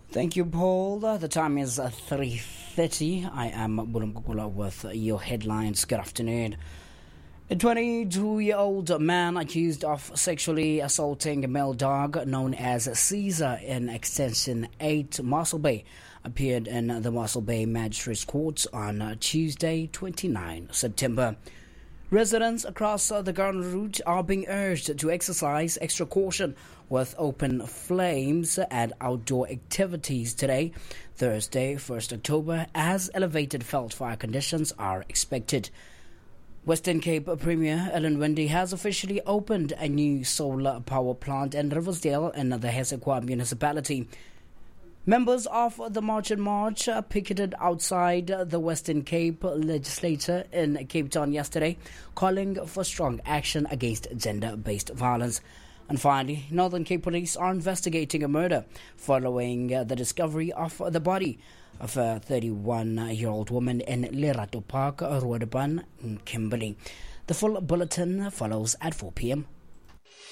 Thank you, Paul. The time is 3:30. I am Bulumkukula with your headlines. Good afternoon. A 22-year-old man accused of sexually assaulting a male dog known as Caesar in Extension 8 Mossel Bay appeared in the Mossel Bay Magistrates Court on Tuesday, 29 September. Residents across the Garden Route are being urged to exercise extra caution with open flames and outdoor activities today, Thursday, 1st October, as elevated veld fire conditions are expected. Western Cape Premier Ellen Wendy has officially opened a new solar power plant in Riversdale in the Hessequa municipality. Members of the March and March picketed outside the Western Cape legislature in Cape Town yesterday, calling for strong action against gender-based violence. And finally, Northern Cape Police are investigating a murder following the discovery of the body of a 31-year-old woman in Lerato Park, Roodeban, Kimberley. The full bulletin follows at 4 p.m.